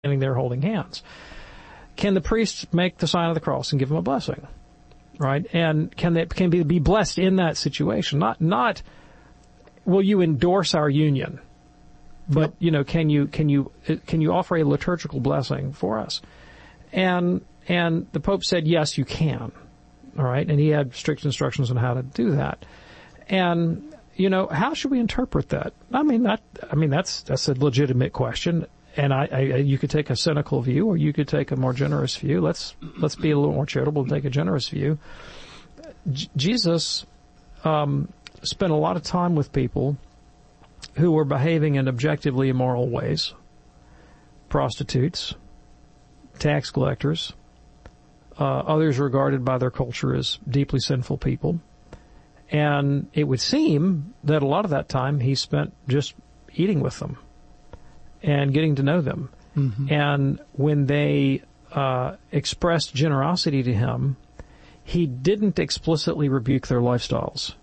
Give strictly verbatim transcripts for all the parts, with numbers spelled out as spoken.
standing there holding hands. Can the priest make the sign of the cross and give him a blessing? Right? And can they can be, be blessed in that situation? Not not will you endorse our union, but yep. you know, can you can you can you offer a liturgical blessing for us? And and the Pope said, yes, you can. All right, and he had strict instructions on how to do that. And you know, how should we interpret that? I mean, that I mean that's that's a legitimate question. And I, I, you could take a cynical view, or you could take a more generous view. Let's let's be a little more charitable and take a generous view. J- Jesus um, spent a lot of time with people who were behaving in objectively immoral ways: prostitutes, tax collectors, uh, others regarded by their culture as deeply sinful people. And it would seem that a lot of that time he spent just eating with them and getting to know them. Mm-hmm. And when they uh, expressed generosity to him, he didn't explicitly rebuke their lifestyles.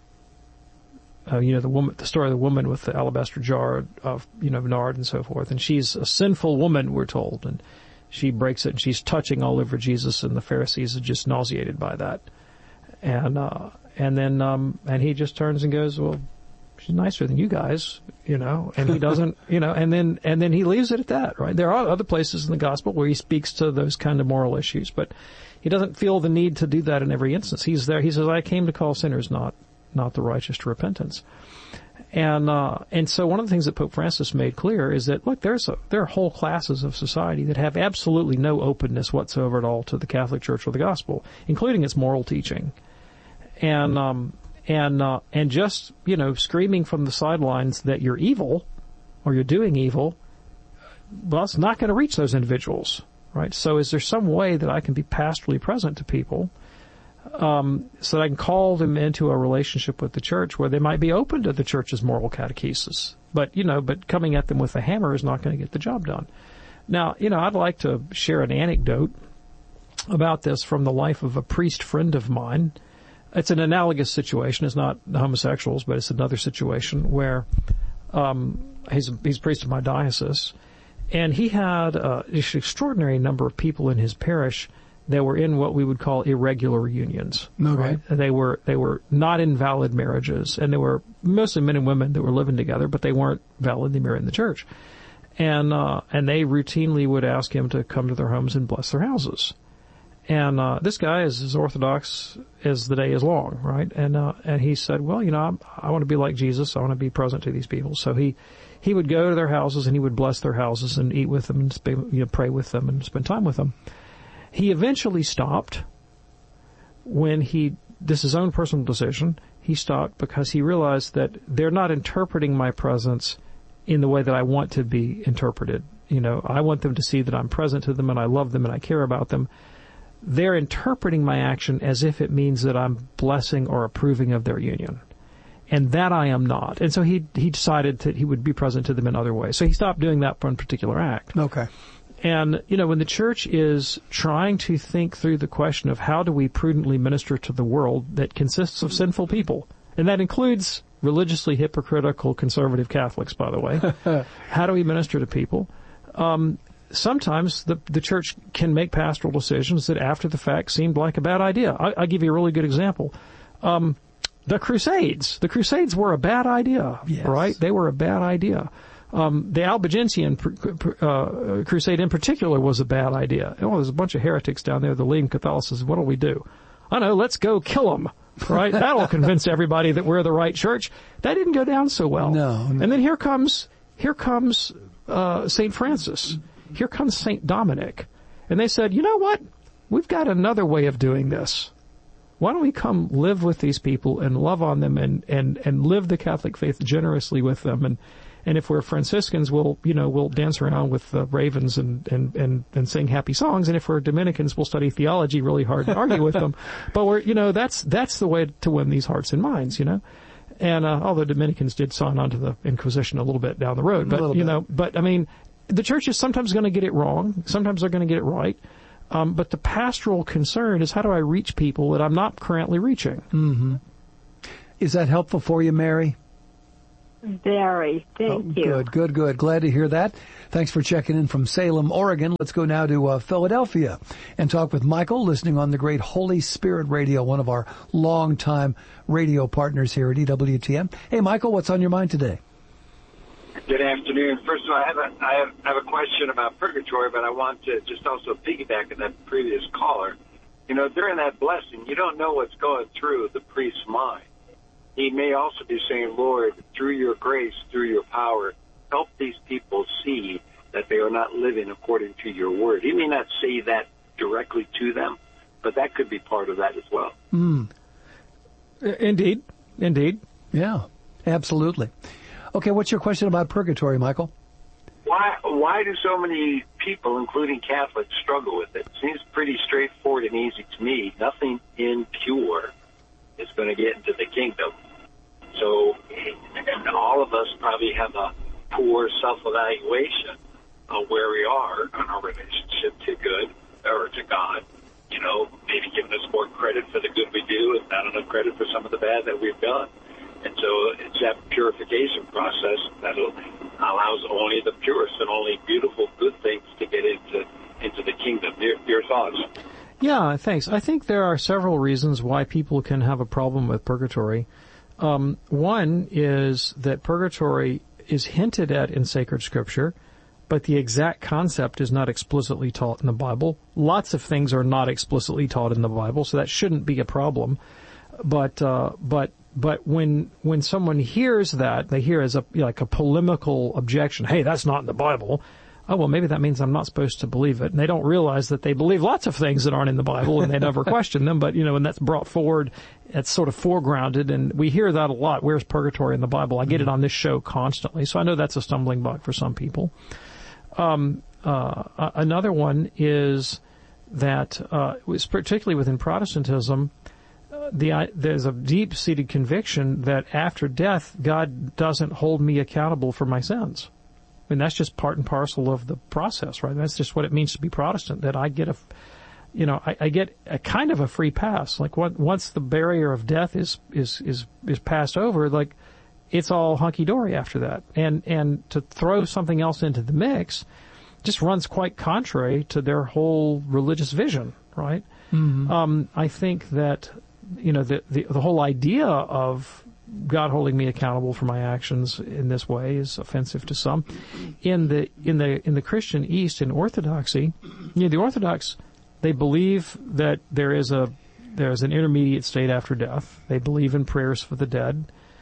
Uh, you know, the woman, the story of the woman with the alabaster jar of, you know, nard and so forth. And she's a sinful woman, we're told. And she breaks it and she's touching all over Jesus, and the Pharisees are just nauseated by that. And, uh, and then, um, and he just turns and goes, well, she's nicer than you guys, you know, and he doesn't, you know, and then, and then he leaves it at that, right? There are other places in the gospel where he speaks to those kind of moral issues, but he doesn't feel the need to do that in every instance. He's there. He says, I came to call sinners, not, not the righteous, to repentance. And, uh, and so one of the things that Pope Francis made clear is that, look, there's a, there are whole classes of society that have absolutely no openness whatsoever at all to the Catholic Church or the gospel, including its moral teaching. And, um, And, uh, and just, you know, screaming from the sidelines that you're evil or you're doing evil, well, it's not going to reach those individuals, right? So is there some way that I can be pastorally present to people, um, so that I can call them into a relationship with the church where they might be open to the church's moral catechesis? But, you know, but coming at them with a hammer is not going to get the job done. Now, you know, I'd like to share an anecdote about this from the life of a priest friend of mine. It's an analogous situation. It's not homosexuals, but it's another situation where um, he's, he's a priest of my diocese, and he had uh, an extraordinary number of people in his parish that were in what we would call irregular unions. Okay. Right? They were they were not in valid marriages, and they were mostly men and women that were living together, but they weren't validly married in the church. And uh, and they routinely would ask him to come to their homes and bless their houses. And, uh, this guy is as orthodox as the day is long, right? And, uh, and he said, well, you know, I'm, I want to be like Jesus. I want to be present to these people. So he, he would go to their houses and he would bless their houses and eat with them and sp- you know, pray with them and spend time with them. He eventually stopped when he, this is his own personal decision, he stopped because he realized that they're not interpreting my presence in the way that I want to be interpreted. You know, I want them to see that I'm present to them and I love them and I care about them. They're interpreting my action as if it means that I'm blessing or approving of their union. And that I am not. And so he he decided that he would be present to them in other ways. So he stopped doing that one particular act. Okay. And, you know, when the church is trying to think through the question of how do we prudently minister to the world that consists of sinful people, and that includes religiously hypocritical conservative Catholics, by the way, how do we minister to people? Um, Sometimes the the church can make pastoral decisions that after the fact seemed like a bad idea. I, I'll give you a really good example. Um, the Crusades. The Crusades were a bad idea, yes. Right? They were a bad idea. Um, the Albigensian uh, crusade in particular was a bad idea. Oh, there's a bunch of heretics down there, the leading Catholicism. What do we do? I know, let's go kill them, right? That'll convince everybody that we're the right church. That didn't go down so well. No, no. And then here comes, here comes uh, Saint Francis. Here comes Saint Dominic. And they said, you know what? We've got another way of doing this. Why don't we come live with these people and love on them and, and, and live the Catholic faith generously with them? And, and if we're Franciscans, we'll, you know, we'll dance around with the ravens and, and, and, and sing happy songs. And if we're Dominicans, we'll study theology really hard and argue with them. But we're, you know, that's, that's the way to win these hearts and minds, you know? And, uh, although Dominicans did sign on to the Inquisition a little bit down the road, but, you know, but I mean, the church is sometimes going to get it wrong. Sometimes they're going to get it right. Um, but the pastoral concern is how do I reach people that I'm not currently reaching? Mm-hmm. Is that helpful for you, Mary? Very. Thank oh, you. Good, good, good. Glad to hear that. Thanks for checking in from Salem, Oregon. Let's go now to uh, Philadelphia and talk with Michael, listening on the great Holy Spirit Radio, one of our longtime radio partners here at E W T N. Hey, Michael, what's on your mind today? Good afternoon. First of all, I have a, I have, I have a question about purgatory, but I want to just also piggyback on that previous caller. You know, during that blessing, you don't know what's going through the priest's mind. He may also be saying, Lord, through your grace, through your power, help these people see that they are not living according to your word. He may not say that directly to them, but that could be part of that as well. Mm. Indeed. Indeed. Yeah, absolutely. Okay, what's your question about purgatory, Michael? Why why do so many people, including Catholics, struggle with it? It seems pretty straightforward and easy to me. Nothing impure is going to get into the kingdom. So, and all of us probably have a poor self-evaluation of where we are on our relationship to good or to God. You know, maybe giving us more credit for the good we do and not enough credit for some of the bad that we've done. And so it's that purification process that allows only the purest and only beautiful, good things to get into into the kingdom. Your, your thoughts? Yeah, thanks. I think there are several reasons why people can have a problem with purgatory. Um, one is that purgatory is hinted at in sacred scripture, but the exact concept is not explicitly taught in the Bible. Lots of things are not explicitly taught in the Bible, so that shouldn't be a problem. But uh, but but when when someone hears that, they hear as a like a polemical objection, hey, that's not in the Bible. Oh, well, maybe that means I'm not supposed to believe it. And they don't realize that they believe lots of things that aren't in the Bible and they never question them. But, you know, when that's brought forward, it's sort of foregrounded. And we hear that a lot. Where's purgatory in the Bible? I get it on this show constantly. So I know that's a stumbling block for some people. Um, uh, another one is that, uh, particularly within Protestantism, uh, the, uh, there's a deep-seated conviction that after death, God doesn't hold me accountable for my sins. I mean, that's just part and parcel of the process, right? That's just what it means to be Protestant, that I get a, you know, I, I get a kind of a free pass. Like what, once the barrier of death is, is, is, is passed over, like it's all hunky-dory after that. And, and to throw something else into the mix just runs quite contrary to their whole religious vision, right? Mm-hmm. Um, I think that, you know, the, the, the whole idea of God holding me accountable for my actions in this way is offensive to some. In the in the in the Christian East, in Orthodoxy, you know, the Orthodox, they believe that there is a there is an intermediate state after death. They believe in prayers for the dead.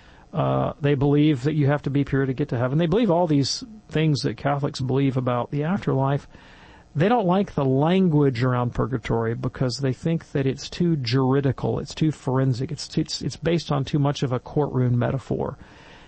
Uh, they believe that you have to be pure to get to heaven. They believe all these things that Catholics believe about the afterlife. They don't like the language around purgatory because they think that it's too juridical, it's too forensic, it's too, it's it's based on too much of a courtroom metaphor,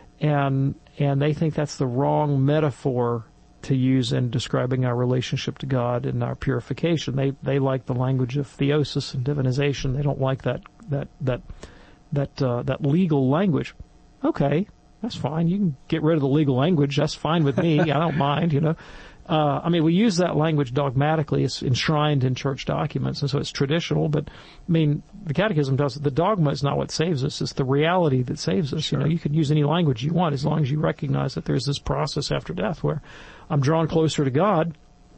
and and they think that's the wrong metaphor to use in describing our relationship to God and our purification. They they like the language of theosis and divinization. They don't like that that that that uh, that legal language. Okay, that's fine. You can get rid of the legal language. That's fine with me. I don't mind. You know. Uh, I mean, we use that language dogmatically. It's enshrined in church documents, and so it's traditional. But, I mean, the Catechism tells us the dogma is not what saves us. It's the reality that saves us. Sure. You know, you can use any language you want as long as you recognize that there's this process after death where I'm drawn closer to God,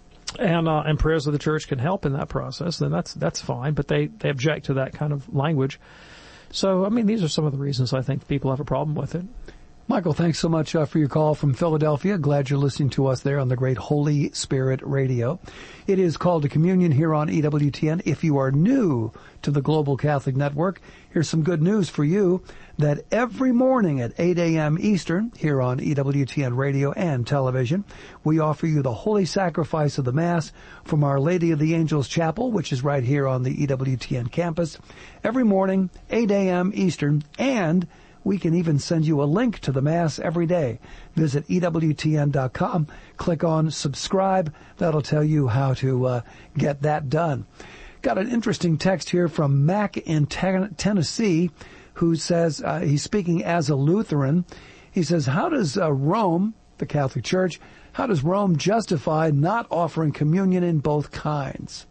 and uh, and prayers of the church can help in that process. Then that's that's fine. But they, they object to that kind of language. So, I mean, these are some of the reasons I think people have a problem with it. Michael, thanks so much uh, for your call from Philadelphia. Glad you're listening to us there on the great Holy Spirit Radio. It is Called to Communion here on E W T N. If you are new to the Global Catholic Network, here's some good news for you that every morning at eight a.m. Eastern here on E W T N Radio and television, we offer you the Holy Sacrifice of the Mass from Our Lady of the Angels Chapel, which is right here on the E W T N campus. Every morning, eight a.m. Eastern, and we can even send you a link to the Mass every day. Visit E W T N dot com, click on subscribe. That'll tell you how to uh, get that done. Got an interesting text here from Mac in ten- Tennessee, who says, uh, he's speaking as a Lutheran. He says, how does uh, Rome, the Catholic Church, how does Rome justify not offering communion in both kinds?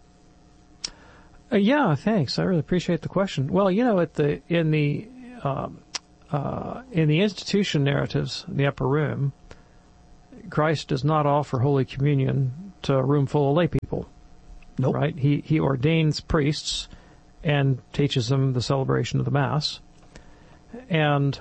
Uh, yeah, thanks. I really appreciate the question. Well, you know, at the in the... Um, uh, in the institution narratives, in the upper room, Christ does not offer Holy Communion to a room full of lay people. Nope. Right? He he ordains priests and teaches them the celebration of the Mass. And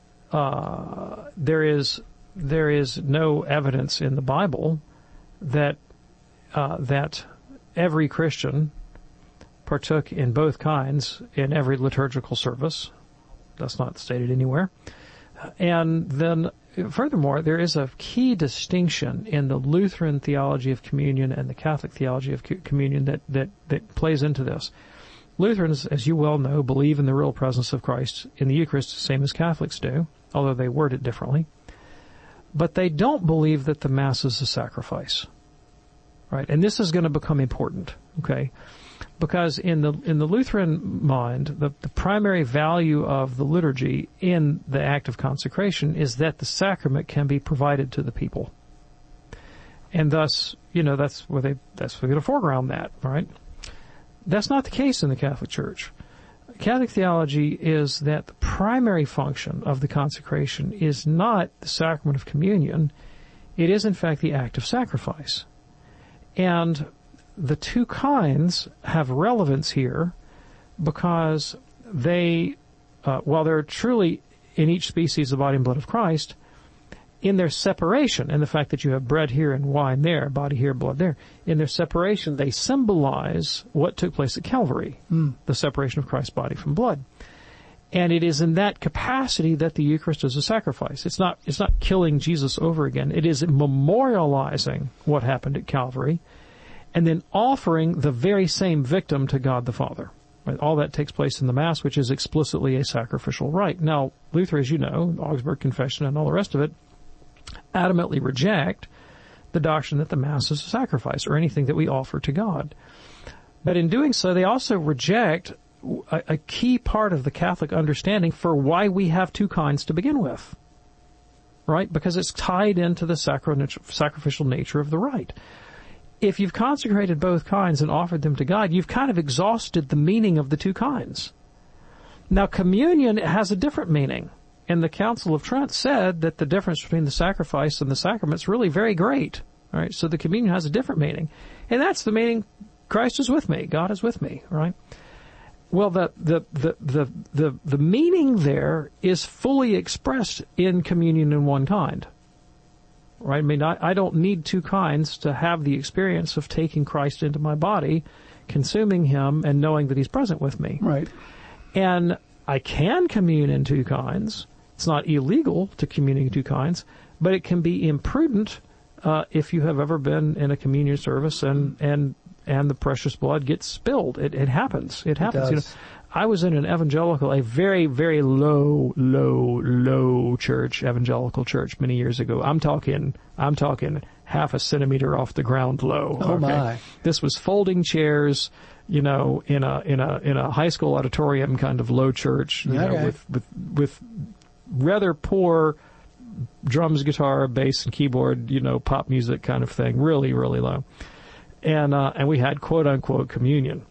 uh, there is there is no evidence in the Bible that uh, that every Christian partook in both kinds in every liturgical service. That's not stated anywhere. And then, furthermore, there is a key distinction in the Lutheran theology of communion and the Catholic theology of communion that, that, that plays into this. Lutherans, as you well know, believe in the real presence of Christ in the Eucharist, same as Catholics do, although they word it differently. But they don't believe that the Mass is a sacrifice. Right? And this is going to become important, okay? Because in the in the Lutheran mind, the, the primary value of the liturgy in the act of consecration is that the sacrament can be provided to the people. And thus, you know, that's where they that's where they're going to foreground that, right? That's not the case in the Catholic Church. Catholic theology is that the primary function of the consecration is not the sacrament of communion. It is, in fact, the act of sacrifice. And the two kinds have relevance here because they, uh, while they're truly in each species the body and blood of Christ, in their separation, and the fact that you have bread here and wine there, body here, blood there, in their separation, they symbolize what took place at Calvary, mm. the separation of Christ's body from blood. And it is in that capacity that the Eucharist is a sacrifice. It's not, it's not killing Jesus over again. It is memorializing what happened at Calvary and then offering the very same victim to God the Father. Right? All that takes place in the Mass, which is explicitly a sacrificial rite. Now, Luther, as you know, Augsburg Confession and all the rest of it, adamantly reject the doctrine that the Mass is a sacrifice or anything that we offer to God. But in doing so, they also reject a, a key part of the Catholic understanding for why we have two kinds to begin with. Right? Because it's tied into the sacrificial nature of the rite. If you've consecrated both kinds and offered them to God, you've kind of exhausted the meaning of the two kinds. Now, communion has a different meaning. And the Council of Trent said that the difference between the sacrifice and the sacrament is really very great. All right, so the communion has a different meaning. And that's the meaning, Christ is with me, God is with me, right? Well, the, the, the, the, the, the meaning there is fully expressed in communion in one kind. Right? I mean, I, I don't need two kinds to have the experience of taking Christ into my body, consuming Him, and knowing that He's present with me. Right. And I can commune in two kinds. It's not illegal to commune in two kinds, but it can be imprudent uh, if you have ever been in a communion service and and and the precious blood gets spilled. It, it happens. It happens. It you know, I was in an evangelical, a very, very low, low, low church, evangelical church many years ago. I'm talking, I'm talking half a centimeter off the ground low. Oh, okay? my. This was folding chairs, you know, in a, in a, in a high school auditorium kind of low church, you okay. know, with, with, with rather poor drums, guitar, bass, and keyboard, you know, pop music kind of thing. Really, really low. And, uh, and we had quote unquote communion.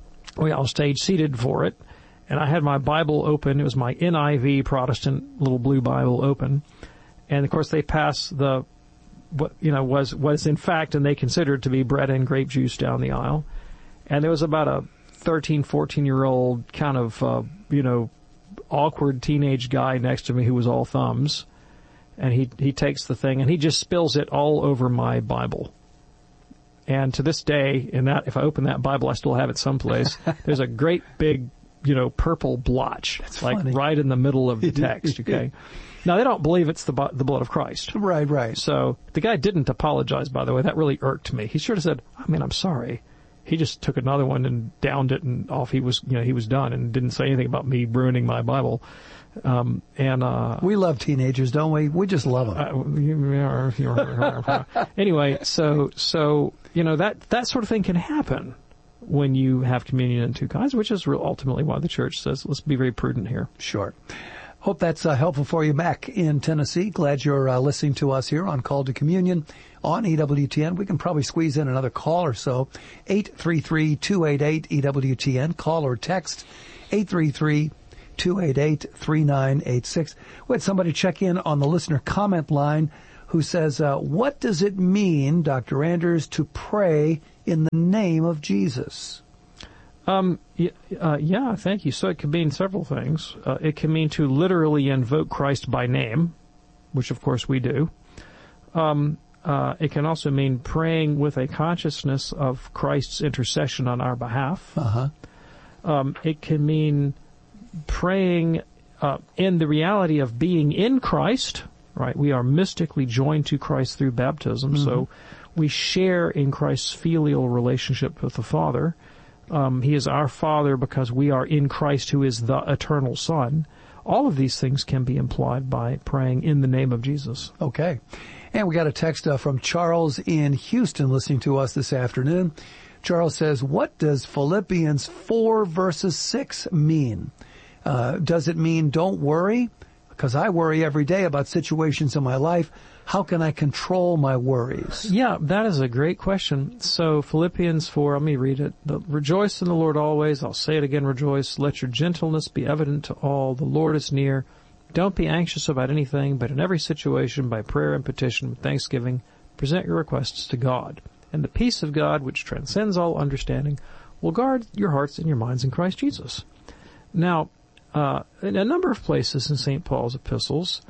We all stayed seated for it, and I had my Bible open. It was my N I V Protestant little blue Bible open, and of course they passed the, what you know was was in fact, and they considered to be bread and grape juice down the aisle, and there was about a thirteen, fourteen year old kind of uh, you know awkward teenage guy next to me who was all thumbs, and he he takes the thing and he just spills it all over my Bible. And to this day, in that, if I open that Bible, I still have it someplace. There's a great big, you know, purple blotch, That's like funny. right in the middle of the text. Okay. Now they don't believe it's the the blood of Christ. Right, right. So the guy didn't apologize. By the way, that really irked me. He should have said, "I mean, I'm sorry." He just took another one and downed it, and off he was. You know, he was done, and didn't say anything about me ruining my Bible. Um, and, uh, we love teenagers, don't we? We just love them. Uh, anyway, so, so, you know, that, that sort of thing can happen when you have communion in two kinds, which is real, ultimately why the church says, let's be very prudent here. Sure. Hope that's uh, helpful for you, Mac, in Tennessee. Glad you're uh, listening to us here on Call to Communion on E W T N. We can probably squeeze in another call or so. eight three three, two eight eight, E W T N. Call or text eight three three, two eight eight, three nine eight six. We had somebody check in on the listener comment line who says, uh, what does it mean, Doctor Anders, to pray in the name of Jesus? Um, yeah, uh, yeah, thank you. So it can mean several things. Uh, it can mean to literally invoke Christ by name, which of course we do. Um, uh, it can also mean praying with a consciousness of Christ's intercession on our behalf. Uh-huh. Um, it can mean praying uh, in the reality of being in Christ, right? We are mystically joined to Christ through baptism, mm-hmm. so we share in Christ's filial relationship with the Father. Um, he is our Father because we are in Christ, who is the eternal Son. All of these things can be implied by praying in the name of Jesus. Okay. And we got a text uh, from Charles in Houston listening to us this afternoon. Charles says, what does Philippians four verses six mean? Uh, does it mean don't worry? Because I worry every day about situations in my life. How can I control my worries? Yeah, that is a great question. So Philippians four, let me read it. The, rejoice in the Lord always. I'll say it again, rejoice. Let your gentleness be evident to all. The Lord is near. Don't be anxious about anything, but in every situation, by prayer and petition with thanksgiving, present your requests to God. And the peace of God, which transcends all understanding, will guard your hearts and your minds in Christ Jesus. Now, uh, in a number of places in Saint Paul's epistles,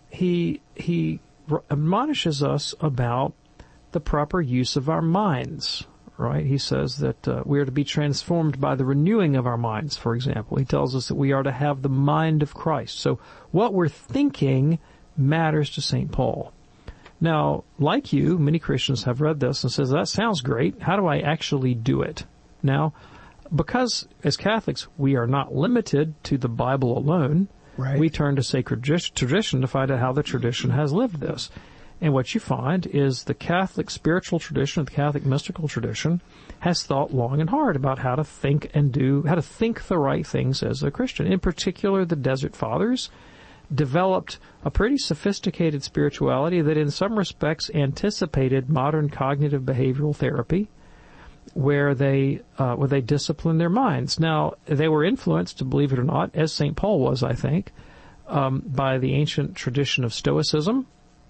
he he admonishes us about the proper use of our minds, right? He says that uh, we are to be transformed by the renewing of our minds, for example. He tells us that we are to have the mind of Christ. So what we're thinking matters to Saint Paul. Now, like you, many Christians have read this and says, that sounds great. How do I actually do it? Now, because as Catholics, we are not limited to the Bible alone, right. We turn to sacred tradition to find out how the tradition has lived this. And what you find is the Catholic spiritual tradition, the Catholic mystical tradition, has thought long and hard about how to think and do, how to think the right things as a Christian. In particular, the Desert Fathers developed a pretty sophisticated spirituality that in some respects anticipated modern cognitive behavioral therapy, where they uh, where they disciplined their minds. Now, they were influenced, believe it or not, as Saint Paul was, I think, um, by the ancient tradition of Stoicism.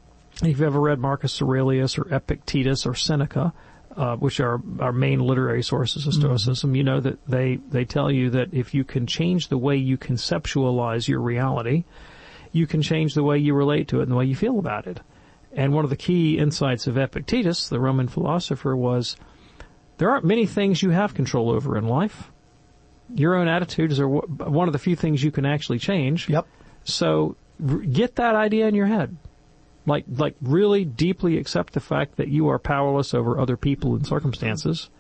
If you've ever read Marcus Aurelius or Epictetus or Seneca, uh, which are our main literary sources of Stoicism, mm-hmm. you know that they, they tell you that if you can change the way you conceptualize your reality, you can change the way you relate to it and the way you feel about it. And one of the key insights of Epictetus, the Roman philosopher, was there aren't many things you have control over in life. Your own attitudes are one of the few things you can actually change. Yep. So get that idea in your head. Like, like really deeply accept the fact that you are powerless over other people and circumstances,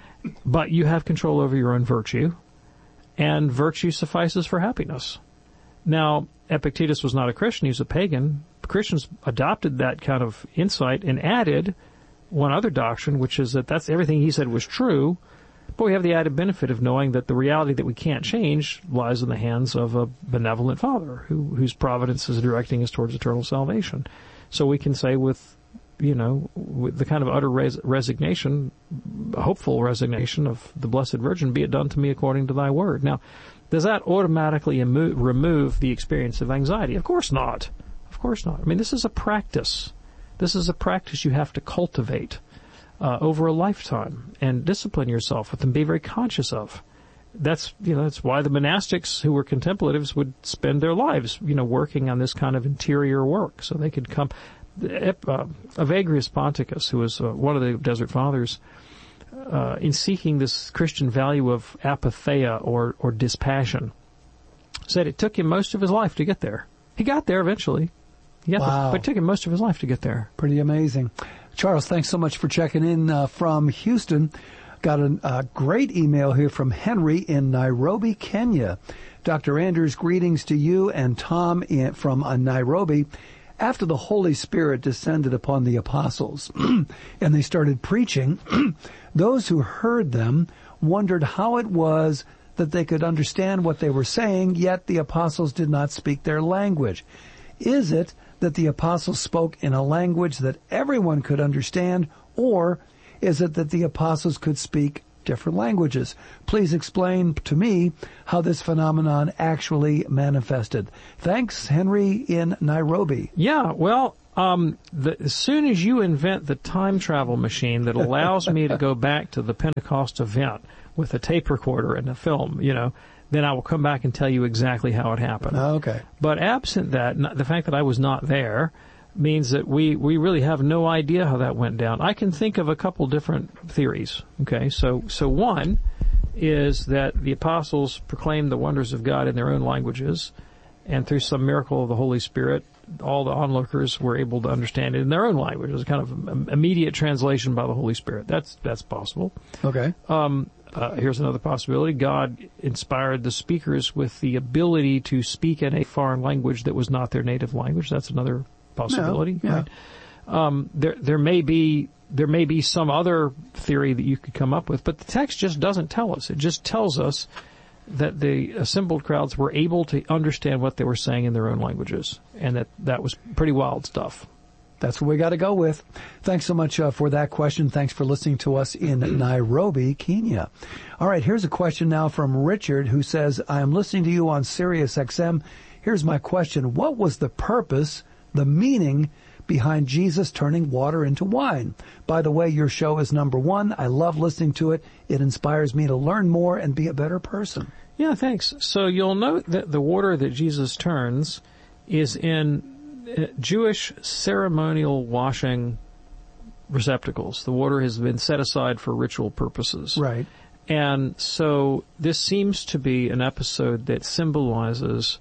but you have control over your own virtue, and virtue suffices for happiness. Now, Epictetus was not a Christian, he was a pagan. Christians adopted that kind of insight and added one other doctrine, which is that that's everything he said was true, but we have the added benefit of knowing that the reality that we can't change lies in the hands of a benevolent Father who, whose providence is directing us towards eternal salvation. So we can say with, you know, with the kind of utter res- resignation, hopeful resignation of the Blessed Virgin, be it done to me according to thy word. Now, does that automatically emo- remove the experience of anxiety? Of course not. Of course not. I mean, this is a practice. This is a practice you have to cultivate uh, over a lifetime and discipline yourself with and be very conscious of. That's, you know, that's why the monastics who were contemplatives would spend their lives, you know, working on this kind of interior work so they could come. Uh, Evagrius Ponticus, who was uh, one of the Desert Fathers, uh, in seeking this Christian value of apatheia or, or dispassion, said it took him most of his life to get there. He got there eventually. He got wow. there, but it took him most of his life to get there. Pretty amazing. Charles, thanks so much for checking in uh, from Houston. Got a uh, great email here from Henry in Nairobi, Kenya. Doctor Anders, greetings to you and Tom in, from uh, Nairobi. After the Holy Spirit descended upon the apostles and they started preaching, those who heard them wondered how it was that they could understand what they were saying, yet the apostles did not speak their language. Is it that the apostles spoke in a language that everyone could understand, or is it that the apostles could speak different languages. Please explain to me how this phenomenon actually manifested. Thanks, Henry in Nairobi. Yeah, well, um, the, as soon as you invent the time travel machine that allows me to go back to the Pentecost event with a tape recorder and a film, you know, then I will come back and tell you exactly how it happened. Oh, okay. But absent that, the fact that I was not there means that we, we really have no idea how that went down. I can think of a couple different theories. Okay, so so one is that the apostles proclaimed the wonders of God in their own languages, and through some miracle of the Holy Spirit, all the onlookers were able to understand it in their own language. It was kind of immediate translation by the Holy Spirit. That's that's possible. Okay. Um, uh, here's another possibility. God inspired the speakers with the ability to speak in a foreign language that was not their native language. That's another possibility. Yeah, yeah. Right? Um, there there may be there may be some other theory that you could come up with, but the text just doesn't tell us. It just tells us that the assembled crowds were able to understand what they were saying in their own languages, and that that was pretty wild stuff. That's what we got to go with. Thanks so much uh, for that question. Thanks for listening to us in Nairobi, Kenya. All right, here's a question now from Richard, who says, I am listening to you on Sirius X M. Here's my question. What was the purpose, the meaning behind Jesus turning water into wine? By the way, your show is number one. I love listening to it. It inspires me to learn more and be a better person. Yeah, thanks. So you'll note that the water that Jesus turns is in Jewish ceremonial washing receptacles. The water has been set aside for ritual purposes. Right. And so this seems to be an episode that symbolizes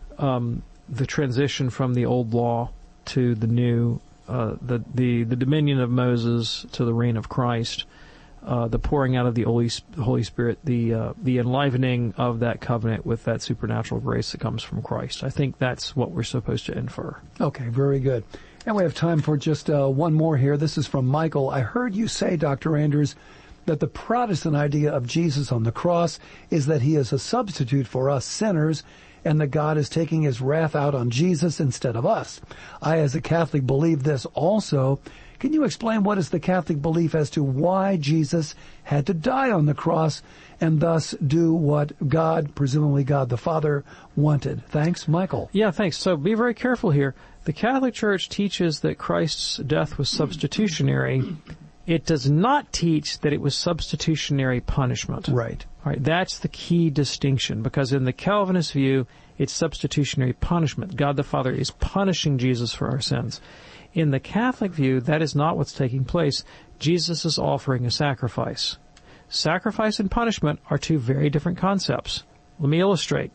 um, the transition from the old law to the new, uh, the, the, the dominion of Moses to the reign of Christ, uh, the pouring out of the Holy, Holy Spirit, the, uh, the enlivening of that covenant with that supernatural grace that comes from Christ. I think that's what we're supposed to infer. Okay, very good. And we have time for just uh, one more here. This is from Michael. I heard you say, Doctor Anders, that the Protestant idea of Jesus on the cross is that he is a substitute for us sinners, and that God is taking his wrath out on Jesus instead of us. I, as a Catholic, believe this also. Can you explain what is the Catholic belief as to why Jesus had to die on the cross and thus do what God, presumably God the Father, wanted? Thanks, Michael. Yeah, thanks. So be very careful here. The Catholic Church teaches that Christ's death was substitutionary. It does not teach that it was substitutionary punishment. Right. All right. That's the key distinction, because in the Calvinist view, it's substitutionary punishment. God the Father is punishing Jesus for our sins. In the Catholic view, that is not what's taking place. Jesus is offering a sacrifice. Sacrifice and punishment are two very different concepts. Let me illustrate.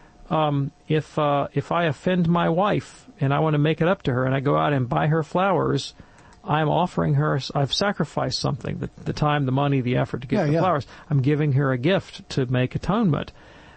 Um, if uh, if I offend my wife and I want to make it up to her, and I go out and buy her flowers, I'm offering her, I've sacrificed something, the, the time, the money, the effort to get yeah, the yeah. flowers. I'm giving her a gift to make atonement.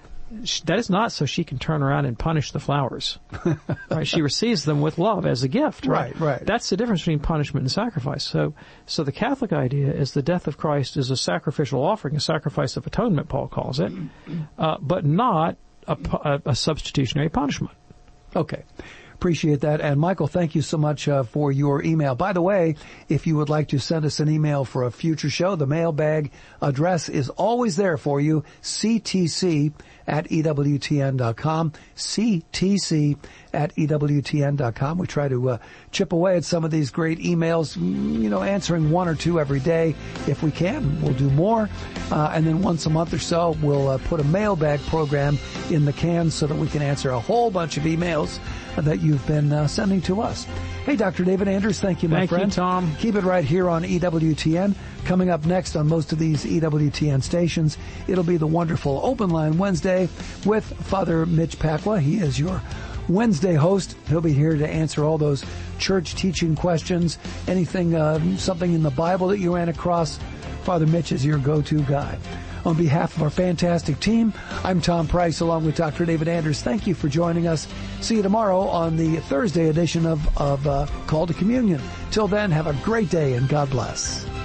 That is not so she can turn around and punish the flowers. Right? She receives them with love as a gift. Right? Right, right. That's the difference between punishment and sacrifice. So, so the Catholic idea is the death of Christ is a sacrificial offering, a sacrifice of atonement, Paul calls it, uh, but not a, a, a substitutionary punishment. Okay. Appreciate that. And Michael, thank you so much uh, for your email. By the way, if you would like to send us an email for a future show, the mailbag address is always there for you, c t c at e w t n dot com, c t c at e w t n dot com. We try to uh, chip away at some of these great emails, you know, answering one or two every day. If we can, we'll do more. Uh, and then once a month or so, we'll uh, put a mailbag program in the can so that we can answer a whole bunch of emails that you've been uh, sending to us. Hey, Doctor David Anders, thank you, my thank friend. Thank you, Tom. Keep it right here on E W T N. Coming up next on most of these E W T N stations, it'll be the wonderful Open Line Wednesday with Father Mitch Pacwa. He is your Wednesday host. He'll be here to answer all those church teaching questions, anything, uh, something in the Bible that you ran across. Father Mitch is your go-to guy. On behalf of our fantastic team, I'm Tom Price along with Doctor David Anders. Thank you for joining us. See you tomorrow on the Thursday edition of, of uh, Call to Communion. Till then, have a great day and God bless.